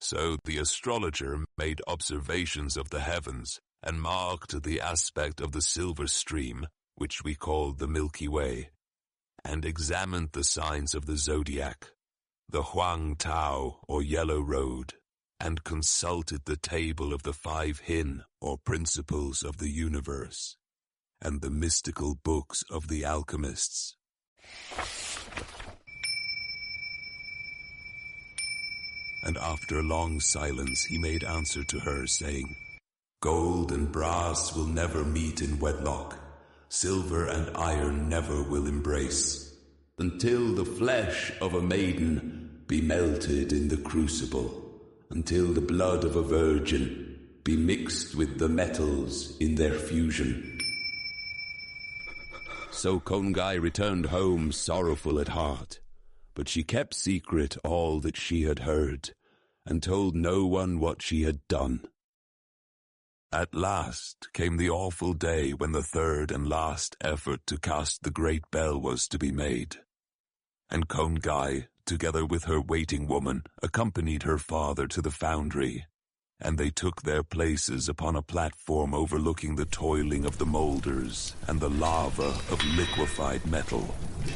So the astrologer made observations of the heavens and marked the aspect of the silver stream, which we call the Milky Way, and examined the signs of the zodiac, the Huang Tao or Yellow Road, and consulted the table of the 5 Hin or principles of the universe, and the mystical books of the alchemists. And after a long silence he made answer to her, saying, "Gold and brass will never meet in wedlock. Silver and iron never will embrace, until the flesh of a maiden be melted in the crucible, until the blood of a virgin be mixed with the metals in their fusion." So Kongai returned home sorrowful at heart, but she kept secret all that she had heard, and told no one what she had done. At last came the awful day when the 3rd and last effort to cast the great bell was to be made. And Kongai, together with her waiting woman, accompanied her father to the foundry, and they took their places upon a platform overlooking the toiling of the moulders and the lava of liquefied metal.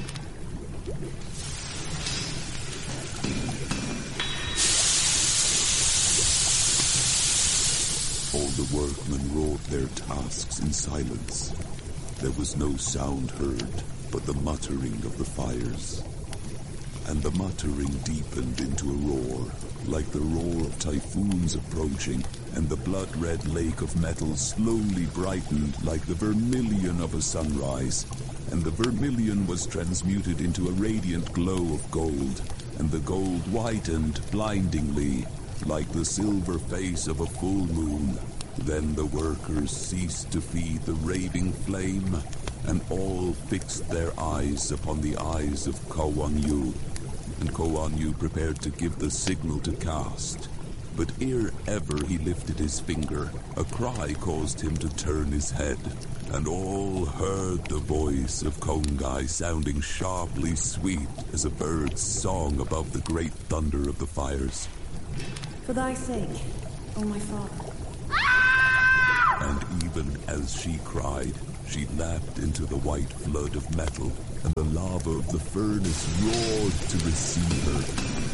All the workmen wrought their tasks in silence. There was no sound heard but the muttering of the fires. And the muttering deepened into a roar, like the roar of typhoons approaching, and the blood-red lake of metal slowly brightened like the vermilion of a sunrise, and the vermilion was transmuted into a radiant glow of gold, and the gold whitened blindingly, like the silver face of a full moon. Then the workers ceased to feed the raving flame, and all fixed their eyes upon the eyes of Kowan Yu. And Kowan Yu prepared to give the signal to cast. But ere ever he lifted his finger, a cry caused him to turn his head, and all heard the voice of Kongai sounding sharply sweet as a bird's song above the great thunder of the fires. For thy sake, O my father. And even as she cried, she lapped into the white flood of metal, and the lava of the furnace roared to receive her.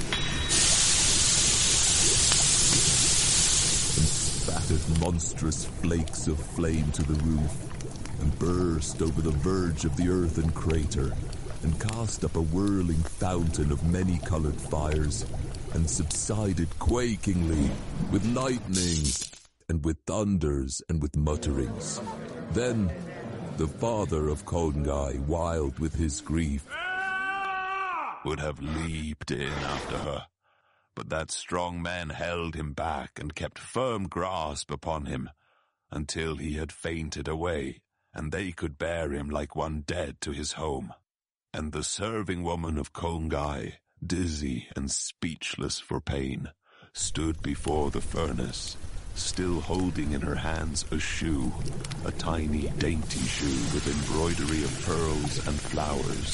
And spattered monstrous flakes of flame to the roof, and burst over the verge of the earthen crater, and cast up a whirling fountain of many-colored fires, and subsided quakingly, with lightnings, and with thunders, and with mutterings. Then the father of Kongai, wild with his grief, would have leaped in after her, but that strong man held him back and kept firm grasp upon him, until he had fainted away, and they could bear him like one dead to his home. And the serving woman of Kongai, dizzy and speechless for pain, stood before the furnace, still holding in her hands a shoe, a tiny, dainty shoe with embroidery of pearls and flowers.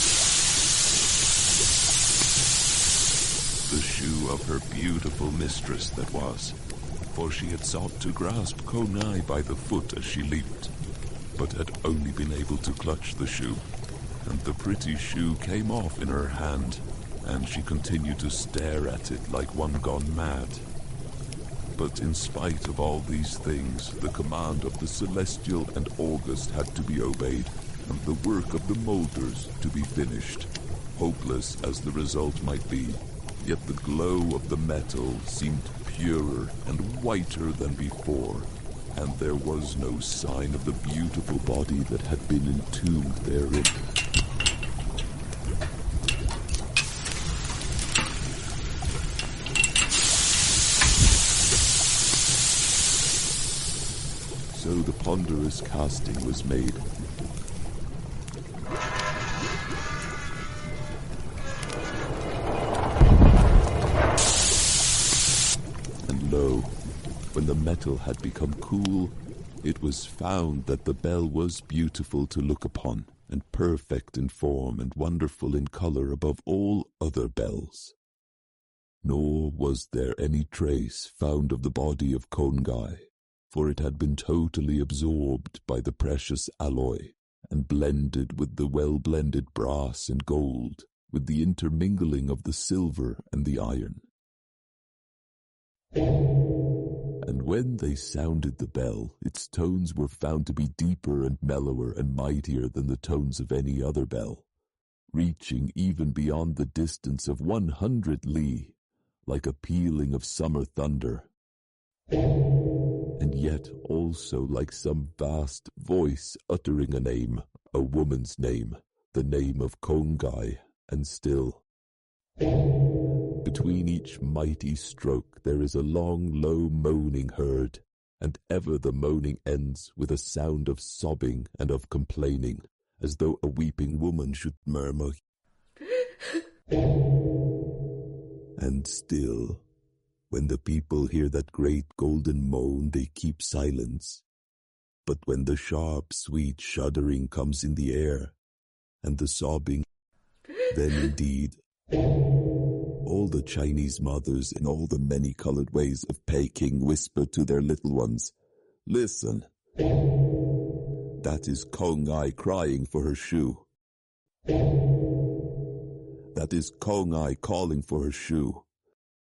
The shoe of her beautiful mistress that was, for she had sought to grasp Kongai by the foot as she leaped, but had only been able to clutch the shoe, and the pretty shoe came off in her hand, and she continued to stare at it like one gone mad. But in spite of all these things, the command of the Celestial and August had to be obeyed, and the work of the moulders to be finished. Hopeless as the result might be, yet the glow of the metal seemed purer and whiter than before, and there was no sign of the beautiful body that had been entombed therein. So the ponderous casting was made. And lo, when the metal had become cool, it was found that the bell was beautiful to look upon, and perfect in form and wonderful in color above all other bells. Nor was there any trace found of the body of Kongai, for it had been totally absorbed by the precious alloy and blended with the well-blended brass and gold, with the intermingling of the silver and the iron. And when they sounded the bell, its tones were found to be deeper and mellower and mightier than the tones of any other bell, reaching even beyond the distance of 100 li, like a pealing of summer thunder, and yet also like some vast voice uttering a name, a woman's name, the name of Kongai, and still. Between each mighty stroke there is a long, low moaning heard, and ever the moaning ends with a sound of sobbing and of complaining, as though a weeping woman should murmur. And still, when the people hear that great golden moan, they keep silence. But when the sharp, sweet shuddering comes in the air, and the sobbing, then indeed, all the Chinese mothers in all the many-colored ways of Peking whisper to their little ones, "Listen, that is Kongai crying for her shoe. That is Kongai calling for her shoe.